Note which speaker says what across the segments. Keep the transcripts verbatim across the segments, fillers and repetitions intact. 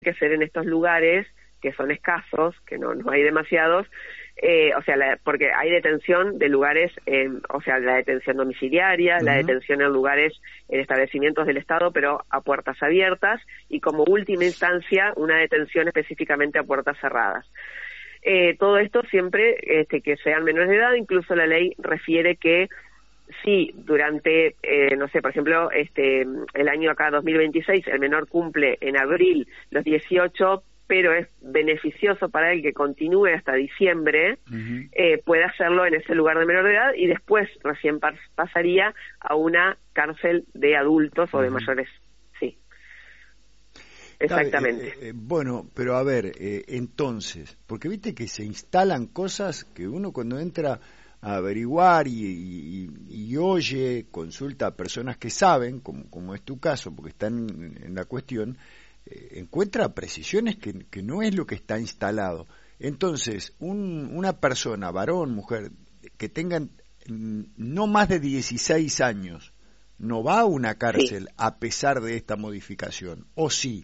Speaker 1: que ser en estos lugares que son escasos, que no, no hay demasiados, eh, o sea, la, porque hay detención de lugares, eh, o sea, la detención domiciliaria, uh-huh. la detención en lugares, en establecimientos del Estado, pero a puertas abiertas, y como última instancia, una detención específicamente a puertas cerradas. Eh, todo esto siempre este, que sean menores de edad, incluso la ley refiere que si durante, eh, no sé, por ejemplo, este el año acá dos mil veintiséis, el menor cumple en abril los dieciocho, pero es beneficioso para él que continúe hasta diciembre, uh-huh. eh, puede hacerlo en ese lugar de menor de edad y después recién pas- pasaría a una cárcel de adultos uh-huh. o de mayores. Sí, exactamente.
Speaker 2: Eh, eh, bueno, pero a ver, eh, entonces, porque viste que se instalan cosas que uno cuando entra a averiguar y, y, y oye, consulta a personas que saben, como, como es tu caso, porque están en, en la cuestión, eh, encuentra precisiones que, que no es lo que está instalado. Entonces, un, una persona, varón, mujer, que tengan no más de dieciséis años, no va a una cárcel sí. a pesar de esta modificación, ¿o sí?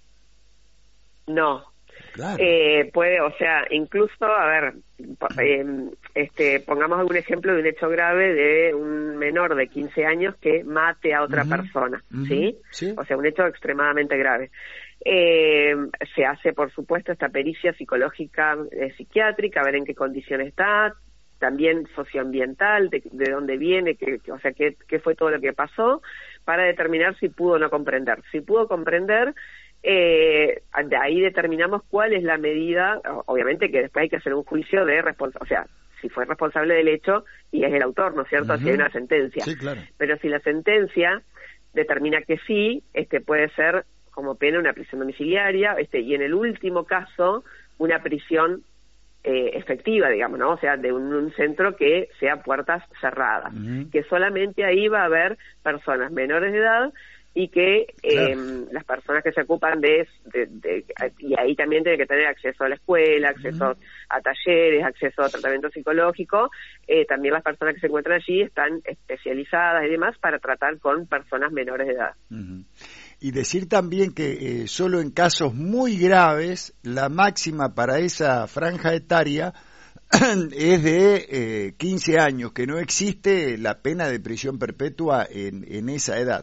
Speaker 1: No.
Speaker 2: Claro.
Speaker 1: Eh, puede, o sea, incluso, a ver, eh, este, pongamos algún ejemplo de un hecho grave de un menor de quince años que mate a otra uh-huh. persona, uh-huh. ¿sí? ¿sí? O sea, un hecho extremadamente grave. Eh, se hace, por supuesto, esta pericia psicológica, eh, psiquiátrica, a ver en qué condición está, también socioambiental, de, de dónde viene, que, que, o sea, qué, qué fue todo lo que pasó, para determinar si pudo o no comprender. Si pudo comprender, Eh, de ahí determinamos cuál es la medida, obviamente que después hay que hacer un juicio de responsabilidad, o sea, si fue responsable del hecho y es el autor, ¿no es cierto?, uh-huh. si hay una sentencia.
Speaker 2: Sí, claro.
Speaker 1: Pero si la sentencia determina que sí, este puede ser como pena una prisión domiciliaria, este y en el último caso, una prisión eh, efectiva, digamos, ¿no? O sea, de un, un centro que sea puertas cerradas, uh-huh. que solamente ahí va a haber personas menores de edad y que eh, claro. las personas que se ocupan de, de, de, y ahí también tienen que tener acceso a la escuela, acceso uh-huh. a talleres, acceso a tratamiento psicológico, eh, también las personas que se encuentran allí están especializadas y demás para tratar con personas menores de edad.
Speaker 2: Uh-huh. Y decir también que eh, solo en casos muy graves, la máxima para esa franja etaria es de eh, quince años, que no existe la pena de prisión perpetua en, en esa edad.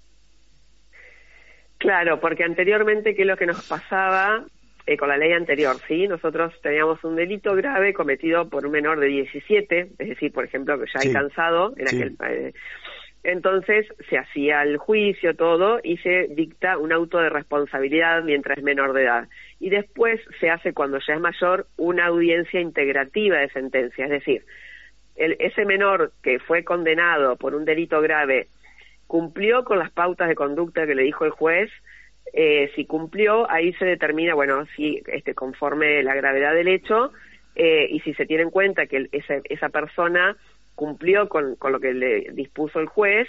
Speaker 1: Claro, porque anteriormente, ¿qué es lo que nos pasaba eh, con la ley anterior? Sí, nosotros teníamos un delito grave cometido por un menor de diecisiete, es decir, por ejemplo, que ya sí. alcanzado en sí. aquel... Eh, entonces se hacía el juicio, todo, y se dicta un auto de responsabilidad mientras es menor de edad. Y después se hace, cuando ya es mayor, una audiencia integrativa de sentencia, es decir, el, ese menor que fue condenado por un delito grave cumplió con las pautas de conducta que le dijo el juez, eh, si cumplió, ahí se determina, bueno, si este, conforme la gravedad del hecho, eh, y si se tiene en cuenta que el, esa, esa persona cumplió con, con lo que le dispuso el juez,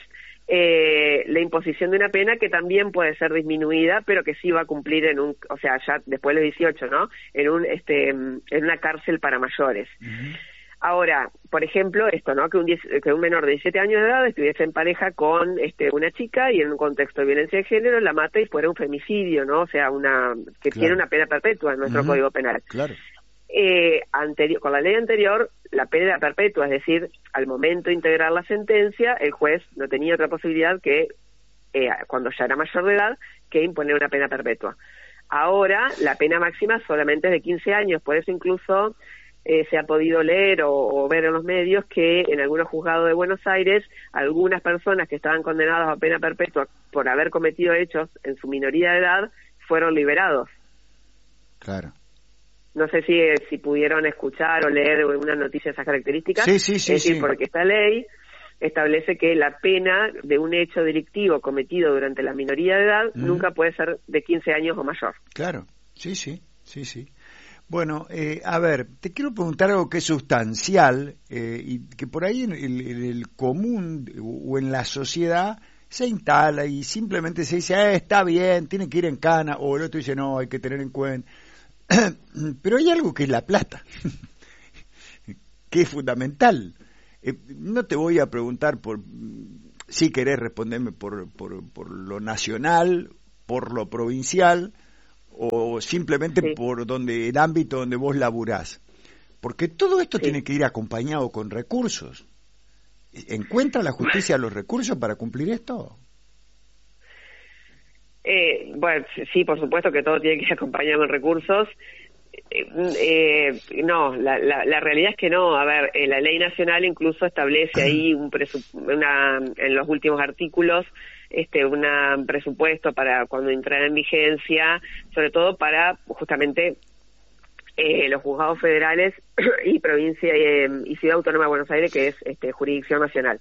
Speaker 1: eh, la imposición de una pena que también puede ser disminuida, pero que sí va a cumplir en un, o sea, ya después de los dieciocho, ¿no?, en un, este, en una cárcel para mayores. Uh-huh. Ahora, por ejemplo, esto, ¿no?, que un, diez, que un menor de diecisiete años de edad estuviese en pareja con este una chica y en un contexto de violencia de género la mata y fuera un femicidio, ¿no?, o sea, una que claro. tiene una pena perpetua en nuestro uh-huh. Código Penal.
Speaker 2: Claro.
Speaker 1: Eh, anterior, con la ley anterior, la pena era perpetua, es decir, al momento de integrar la sentencia, el juez no tenía otra posibilidad que, eh, cuando ya era mayor de edad, que imponer una pena perpetua. Ahora, la pena máxima solamente es de quince años, por eso incluso... Eh, se ha podido leer o, o ver en los medios que en algunos juzgados de Buenos Aires algunas personas que estaban condenadas a pena perpetua por haber cometido hechos en su minoría de edad fueron liberados.
Speaker 2: Claro.
Speaker 1: No sé si si pudieron escuchar o leer una noticia de esas características.
Speaker 2: Sí, sí, sí.
Speaker 1: Es decir,
Speaker 2: sí.
Speaker 1: porque esta ley establece que la pena de un hecho delictivo cometido durante la minoría de edad mm. nunca puede ser de quince años o mayor.
Speaker 2: Claro, sí, sí, sí, sí. Bueno, eh, a ver, te quiero preguntar algo que es sustancial eh, y que por ahí en el, en el común o en la sociedad se instala y simplemente se dice, eh, está bien, tiene que ir en cana, o el otro dice, no, hay que tener en cuenta. Pero hay algo que es la plata, que es fundamental. Eh, no te voy a preguntar por si querés responderme por, por, por lo nacional, por lo provincial, o simplemente sí. por donde el ámbito donde vos laburás. Porque todo esto sí. tiene que ir acompañado con recursos. ¿Encuentra la justicia los recursos para cumplir esto?
Speaker 1: Eh, bueno, sí, por supuesto que todo tiene que ir acompañado con recursos. Eh, eh, no, la, la, la realidad es que no. A ver, eh, la ley nacional incluso establece ahí un presu- una, en los últimos artículos este un presupuesto para cuando entrara en vigencia, sobre todo para justamente eh, los juzgados federales y provincia eh, y Ciudad Autónoma de Buenos Aires, que es este jurisdicción nacional.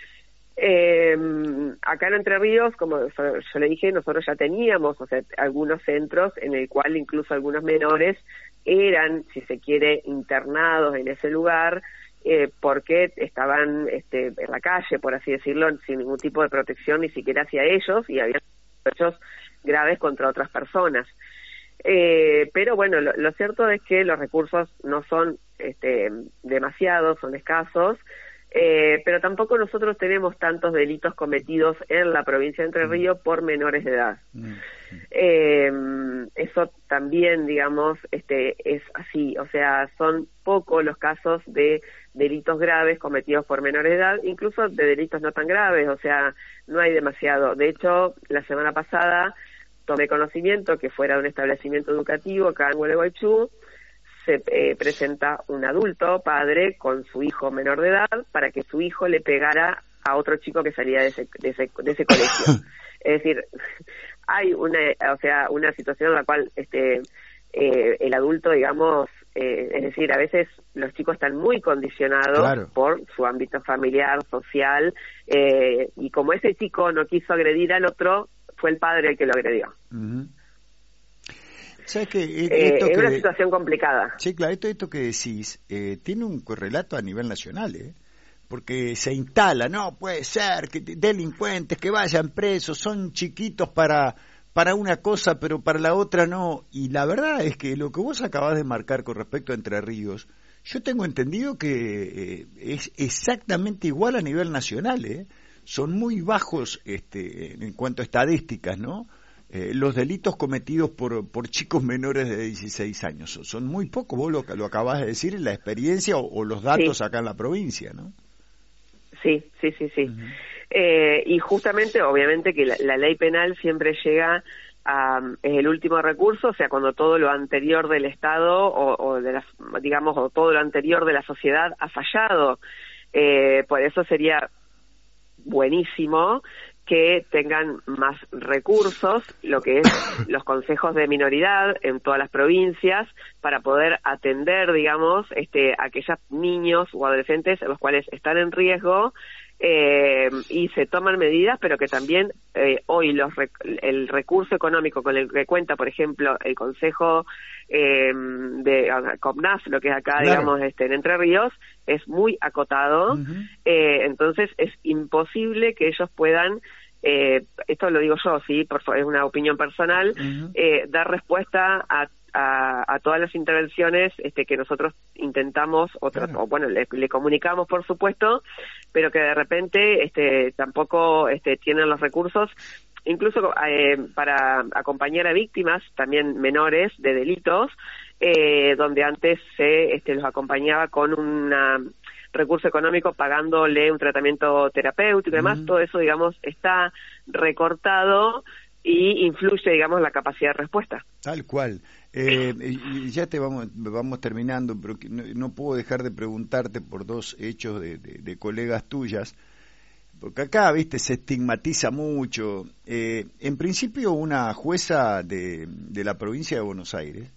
Speaker 1: Eh, acá en Entre Ríos, como yo le dije, nosotros ya teníamos, o sea, algunos centros en el cual incluso algunos menores eran, si se quiere, internados en ese lugar eh, porque estaban este, en la calle, por así decirlo, sin ningún tipo de protección ni siquiera hacia ellos, y había hechos graves contra otras personas. Eh, pero bueno, lo, lo cierto es que los recursos no son este, demasiados, son escasos. Eh, pero tampoco nosotros tenemos tantos delitos cometidos en la provincia de Entre Ríos por menores de edad. Eh, eso también, digamos, este, es así, o sea, son pocos los casos de delitos graves cometidos por menores de edad, incluso de delitos no tan graves, o sea, no hay demasiado. De hecho, la semana pasada tomé conocimiento que fuera de un establecimiento educativo acá en Gualeguaychú, se eh, presenta un adulto, padre, con su hijo menor de edad, para que su hijo le pegara a otro chico que salía de ese, de ese, de ese colegio. Es decir, hay una, o sea, una situación en la cual este eh, el adulto, digamos, eh, es decir, a veces los chicos están muy condicionados claro. por su ámbito familiar, social, eh, y como ese chico no quiso agredir al otro, fue el padre el que lo agredió. Uh-huh.
Speaker 2: ¿Sabes qué?
Speaker 1: Eh,
Speaker 2: esto
Speaker 1: es una
Speaker 2: que,
Speaker 1: situación complicada.
Speaker 2: Sí, claro, esto, esto que decís eh, tiene un correlato a nivel nacional, ¿eh? Porque se instala, no puede ser que delincuentes que vayan presos son chiquitos para para una cosa, pero para la otra no. Y la verdad es que lo que vos acabás de marcar con respecto a Entre Ríos, yo tengo entendido que eh, es exactamente igual a nivel nacional, ¿eh? Son muy bajos este, en cuanto a estadísticas, ¿no? Eh, los delitos cometidos por por chicos menores de dieciséis años son muy pocos, vos lo, lo acabas de decir en la experiencia o, o los datos sí. acá en la provincia, ¿no?
Speaker 1: Sí, sí, sí, sí. Uh-huh. Eh, y justamente, obviamente que la, la ley penal siempre llega a, es el último recurso, o sea, cuando todo lo anterior del Estado o, o de las, digamos, o todo lo anterior de la sociedad ha fallado. Eh, por eso sería buenísimo que tengan más recursos, lo que es los consejos de minoridad en todas las provincias, para poder atender, digamos, este, a aquellos niños o adolescentes los cuales están en riesgo eh, y se toman medidas, pero que también eh, hoy los rec- el recurso económico con el que cuenta, por ejemplo, el Consejo eh, de COPNAF, lo que es acá, claro. digamos, este, en Entre Ríos, es muy acotado, uh-huh. eh, entonces es imposible que ellos puedan, eh, esto lo digo yo, sí, por favor, es una opinión personal, uh-huh. eh, dar respuesta a A, a todas las intervenciones este, que nosotros intentamos, o, claro. o bueno, le, le comunicamos, por supuesto, pero que de repente este, tampoco este, tienen los recursos, incluso eh, para acompañar a víctimas, también menores de delitos, eh, donde antes se este, los acompañaba con un recurso económico pagándole un tratamiento terapéutico y demás, mm. todo eso, digamos, está recortado y influye, digamos, la capacidad de respuesta.
Speaker 2: Tal cual. Eh, y ya te vamos vamos terminando, pero no, no puedo dejar de preguntarte por dos hechos de, de, de colegas tuyas, porque acá, viste, se estigmatiza mucho. Eh, en principio, una jueza de, de la provincia de Buenos Aires,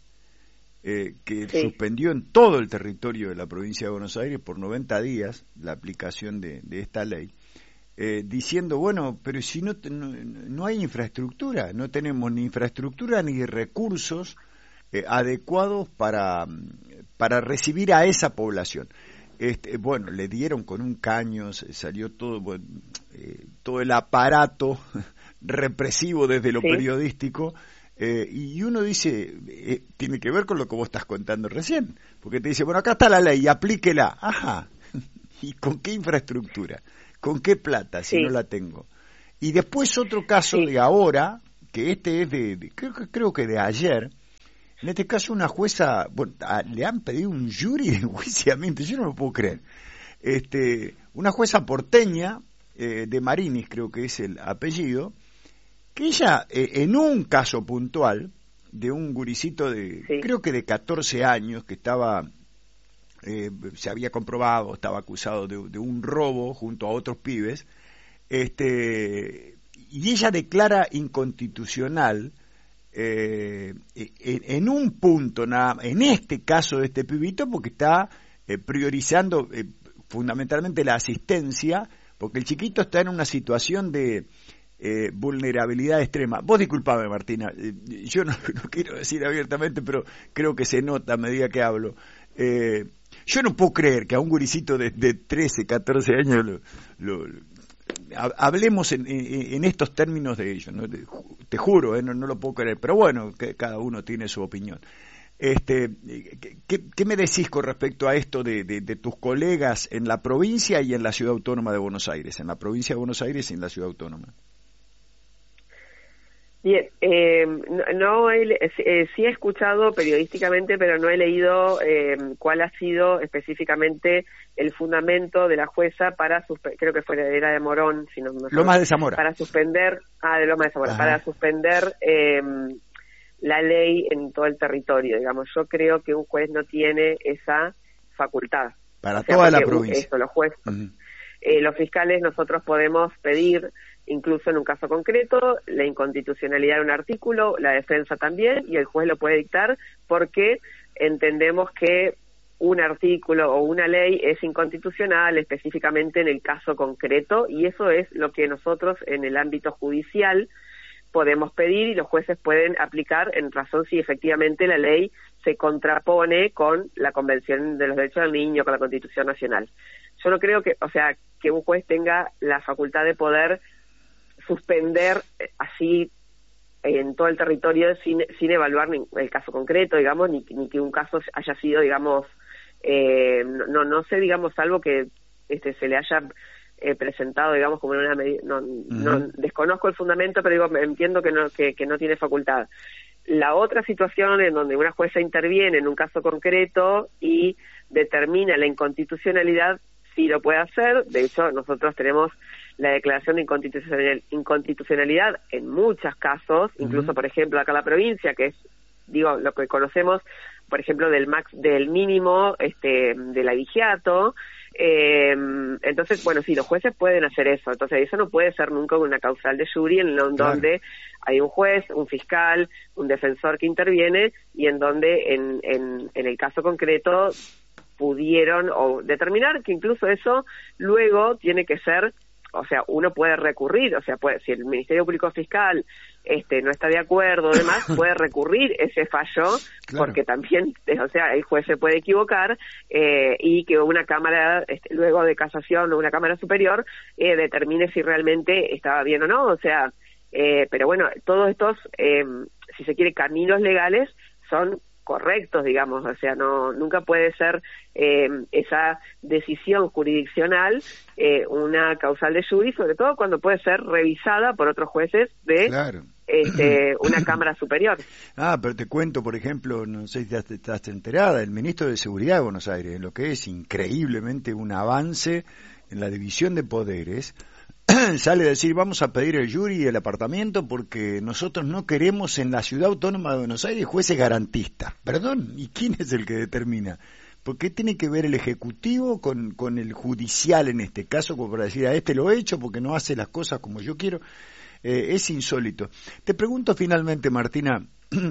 Speaker 2: eh, que sí. suspendió en todo el territorio de la provincia de Buenos Aires por noventa días la aplicación de, de esta ley, Eh, diciendo, bueno, pero si no, no no hay infraestructura, no tenemos ni infraestructura ni recursos eh, adecuados para para recibir a esa población. Este, bueno, le dieron con un caño, salió todo bueno, eh, todo el aparato represivo desde lo sí. periodístico, eh, y uno dice, eh, tiene que ver con lo que vos estás contando recién, porque te dice, bueno, acá está la ley, aplíquela. Ajá, ¿y con qué infraestructura? ¿Con qué plata si sí. no la tengo? Y después otro caso sí. de ahora, que este es de, de creo, creo que de ayer, En este caso una jueza, bueno, a, le han pedido un jury de enjuiciamiento, yo no lo puedo creer. Este, una jueza porteña, eh, de Marinis creo que es el apellido, que ella eh, en un caso puntual de un guricito de, sí. creo que de catorce años, que estaba, eh, se había comprobado, estaba acusado de, de un robo junto a otros pibes, este, y ella declara inconstitucional eh, en, en un punto, nada, en este caso de este pibito, porque está eh, priorizando eh, fundamentalmente la asistencia, porque el chiquito está en una situación de eh, vulnerabilidad extrema. Vos disculpame, Martina, eh, yo no, no quiero decir abiertamente, pero creo que se nota a medida que hablo. Eh, yo no puedo creer que a un guricito de, de trece, catorce años lo, lo, lo hablemos en, en, en estos términos de ellos, ¿no? Te juro, ¿eh? no, no lo puedo creer, pero bueno, que cada uno tiene su opinión. Este, ¿qué, qué me decís con respecto a esto de, de, de tus colegas en la provincia y en la Ciudad Autónoma de Buenos Aires, en la provincia de Buenos Aires y en la Ciudad Autónoma?
Speaker 1: Bien, eh, no, no he, eh, sí he escuchado periodísticamente, pero no he leído eh, cuál ha sido específicamente el fundamento de la jueza para suspe- creo que fue era de Morón, si no me
Speaker 2: Lomas de Zamora,
Speaker 1: para suspender, ah, de Lomas de Zamora, Ajá. para suspender eh, la ley en todo el territorio, digamos. Yo creo que un juez no tiene esa facultad
Speaker 2: para o sea, toda la provincia.
Speaker 1: Eso, los jueces, uh-huh. eh, los fiscales, nosotros podemos pedir, incluso en un caso concreto, la inconstitucionalidad de un artículo, la defensa también, y el juez lo puede dictar porque entendemos que un artículo o una ley es inconstitucional específicamente en el caso concreto, y eso es lo que nosotros en el ámbito judicial podemos pedir y los jueces pueden aplicar en razón si efectivamente la ley se contrapone con la Convención de los Derechos del Niño, con la Constitución Nacional. Yo no creo que, o sea, que un juez tenga la facultad de poder suspender así en todo el territorio sin, sin evaluar ni el caso concreto, digamos, ni, ni que un caso haya sido, digamos, eh, no no sé, digamos, algo que este se le haya eh, presentado, digamos, como en una medida, no, uh-huh. no desconozco el fundamento, pero digo, entiendo que no que, que no tiene facultad. La otra situación en donde una jueza interviene en un caso concreto y determina la inconstitucionalidad, sí lo puede hacer. De hecho, nosotros tenemos la declaración de inconstitucional, inconstitucionalidad en muchos casos, uh-huh. incluso, por ejemplo, acá en la provincia, que es, digo, lo que conocemos, por ejemplo, del max, del mínimo este del abigeato. Eh, entonces, bueno, sí, los jueces pueden hacer eso. Entonces, eso no puede ser nunca una causal de jury en donde claro. hay un juez, un fiscal, un defensor que interviene y en donde, en, en, en el caso concreto, pudieron o determinar que incluso eso luego tiene que ser, o sea, uno puede recurrir, o sea, puede, si el Ministerio Público Fiscal este no está de acuerdo, demás, puede recurrir ese fallo, claro. porque también, o sea, el juez se puede equivocar eh, y que una cámara, este, luego de casación o una cámara superior, eh, determine si realmente estaba bien o no, o sea, eh, pero bueno, todos estos, eh, si se quiere, caminos legales son correctos, digamos, o sea, no nunca puede ser eh, esa decisión jurisdiccional eh, una causal de jury, sobre todo cuando puede ser revisada por otros jueces de claro. este, una cámara superior.
Speaker 2: Ah, pero te cuento, por ejemplo, no sé si estás enterada, el ministro de Seguridad de Buenos Aires, lo que es increíblemente un avance en la división de poderes, sale a decir, vamos a pedir el jury y el apartamento porque nosotros no queremos en la Ciudad Autónoma de Buenos Aires jueces garantistas. Perdón, ¿y quién es el que determina? ¿Por qué tiene que ver el Ejecutivo con, con el Judicial en este caso, como para decir, a este lo he hecho porque no hace las cosas como yo quiero? Eh, es insólito. Te pregunto finalmente, Martina,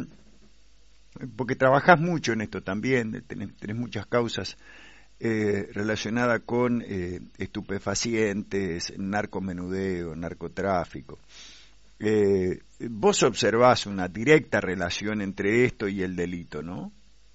Speaker 2: porque trabajás mucho en esto también, tenés, tenés muchas causas Eh, relacionada con eh, estupefacientes, narcomenudeo, narcotráfico. Eh, vos observás una directa relación entre esto y el delito, ¿no?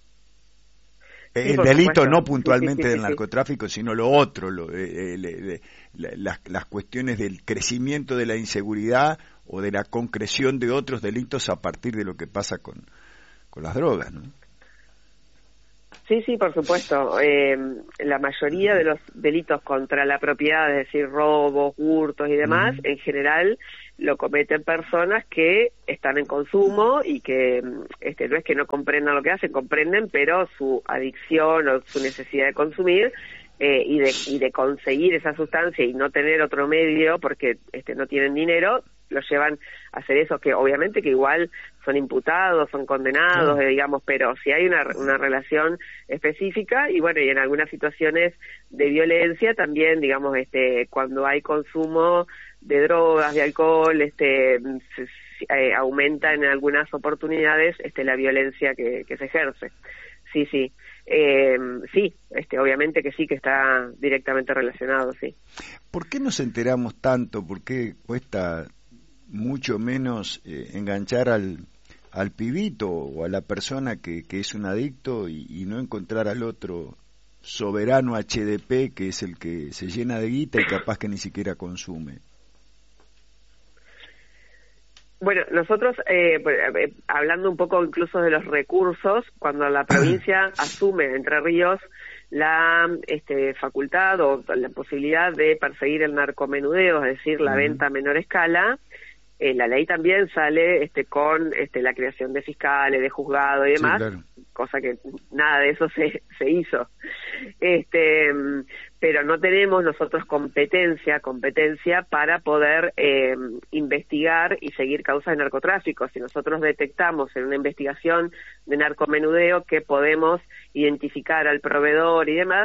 Speaker 2: Sí, el delito supuesto. No puntualmente sí, sí, sí, del narcotráfico, sí. sino lo otro, lo, eh, eh, eh, las, las cuestiones del crecimiento de la inseguridad o de la concreción de otros delitos a partir de lo que pasa con, con las drogas, ¿no?
Speaker 1: Sí, sí, por supuesto. Eh, la mayoría de los delitos contra la propiedad, es decir, robos, hurtos y demás, uh-huh. en general lo cometen personas que están en consumo y que este, no es que no comprendan lo que hacen, comprenden, pero su adicción o su necesidad de consumir eh, y, de, y de conseguir esa sustancia y no tener otro medio porque este, no tienen dinero, los llevan a hacer eso, que obviamente que igual son imputados, son condenados, sí. eh, digamos, pero si hay una, una relación específica y bueno, y en algunas situaciones de violencia también, digamos, este, cuando hay consumo de drogas, de alcohol, este, se, eh, aumenta en algunas oportunidades este, la violencia que, que se ejerce. Sí, sí. Eh, sí, este, obviamente que sí, que está directamente relacionado, sí.
Speaker 2: ¿Por qué nos enteramos tanto? ¿Por qué cuesta mucho menos eh, enganchar al, al pibito o a la persona que, que es un adicto y, y no encontrar al otro soberano H D P que es el que se llena de guita y capaz que ni siquiera consume?
Speaker 1: Bueno, nosotros, eh, hablando un poco incluso de los recursos, cuando la provincia asume Entre Ríos la este, facultad o la posibilidad de perseguir el narcomenudeo, es decir, la uh-huh. venta a menor escala, eh, la ley también sale este, con este, la creación de fiscales, de juzgados y demás, sí, claro. cosa que nada de eso se, se hizo. Este, pero no tenemos nosotros competencia, competencia para poder eh, investigar y seguir causas de narcotráfico. Si nosotros detectamos en una investigación de narcomenudeo que podemos identificar al proveedor y demás,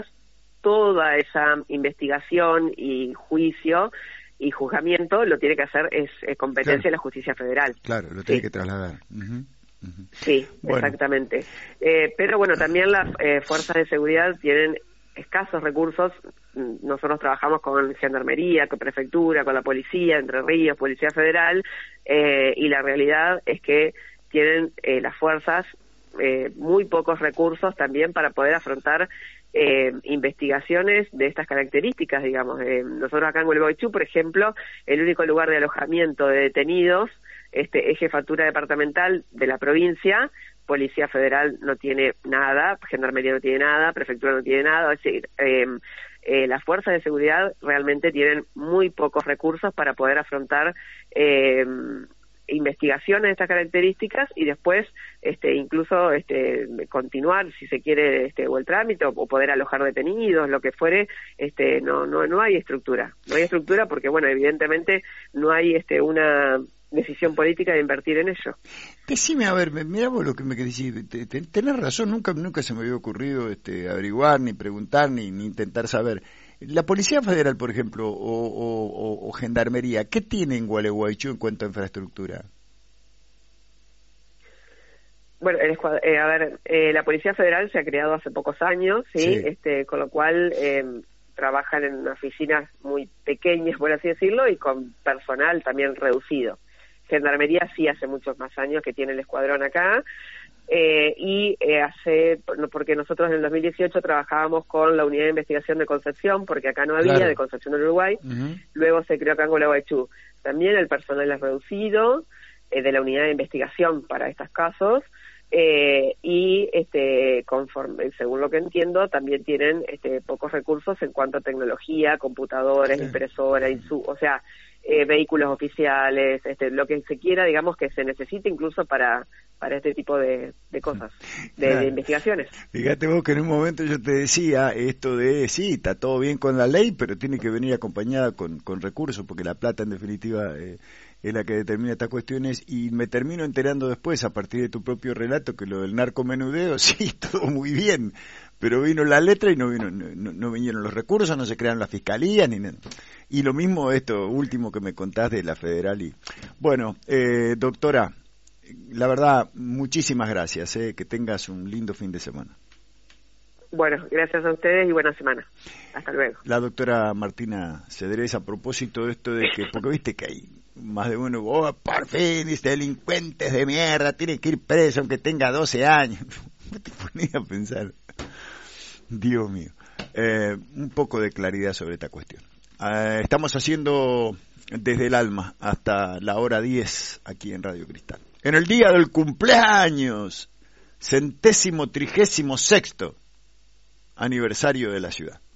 Speaker 1: toda esa investigación y juicio y juzgamiento lo tiene que hacer es, es competencia claro. de la justicia federal.
Speaker 2: Claro, lo tiene sí. que trasladar. Uh-huh. Uh-huh.
Speaker 1: Sí, bueno. exactamente. Eh, pero bueno, también las eh, fuerzas de seguridad tienen escasos recursos. Nosotros trabajamos con Gendarmería, con Prefectura, con la Policía, Entre Ríos, Policía Federal, eh, y la realidad es que tienen eh, las fuerzas eh, muy pocos recursos también para poder afrontar eh, investigaciones de estas características, digamos. Eh, nosotros acá en Gualeguaychú, por ejemplo, el único lugar de alojamiento de detenidos este, es Jefatura Departamental de la provincia. Policía Federal no tiene nada, Gendarmería no tiene nada, Prefectura no tiene nada, es decir, eh, eh, las fuerzas de seguridad realmente tienen muy pocos recursos para poder afrontar eh, investigaciones de estas características y después este, incluso este, continuar, si se quiere, este, o el trámite o, o poder alojar detenidos, lo que fuere, este, no, no, no hay estructura, no hay estructura porque, bueno, evidentemente no hay este, una decisión política de invertir en ello.
Speaker 2: Decime, a ver, mirá vos lo que me querés decir, tenés razón, nunca nunca se me había ocurrido este, averiguar, ni preguntar, ni, ni intentar saber. La Policía Federal, por ejemplo, o, o, o Gendarmería, ¿qué tiene en Gualeguaychú en cuanto a infraestructura?
Speaker 1: Bueno, el escuad- eh, a ver, eh, la Policía Federal se ha creado hace pocos años, ¿sí? sí. Este, con lo cual eh, trabajan en oficinas muy pequeñas, por así decirlo, y con personal también reducido. Gendarmería sí hace muchos más años que tiene el escuadrón acá, eh, y eh, hace, porque nosotros en el dos mil dieciocho trabajábamos con la Unidad de Investigación de Concepción, porque acá no había, claro. de Concepción del Uruguay, uh-huh. luego se creó acá en Gualeguaychú. También el personal es reducido, eh, de la Unidad de Investigación para estos casos, eh, y este conforme según lo que entiendo también tienen este pocos recursos en cuanto a tecnología, computadores, sí. impresoras, insu- o sea, eh, vehículos oficiales, este, lo que se quiera, digamos, que se necesite incluso para para este tipo de, de cosas, de, claro. de investigaciones.
Speaker 2: Fíjate vos que en un momento yo te decía esto de, sí, está todo bien con la ley, pero tiene que venir acompañada con, con recursos, porque la plata en definitiva eh, es la que determina estas cuestiones, y me termino enterando después, a partir de tu propio relato, que lo del narcomenudeo, sí, todo muy bien, pero vino la letra y no vino, no, no vinieron los recursos, no se crearon las fiscalías, ni nada. Y lo mismo esto último que me contás de la federal. Y bueno, eh, doctora, la verdad, muchísimas gracias, eh, que tengas un lindo fin de semana.
Speaker 1: Bueno, gracias a ustedes y buena semana. Hasta luego.
Speaker 2: La doctora Martina Cedrés, a propósito de esto de que, porque viste que hay más de uno, oh, por fin, este delincuentes de mierda, tiene que ir preso aunque tenga doce años. ¿No te ponías a pensar? Dios mío. Eh, un poco de claridad sobre esta cuestión. Eh, estamos haciendo desde el alma hasta la hora diez aquí en Radio Cristal. En el día del cumpleaños, centésimo trigésimo sexto aniversario de la ciudad.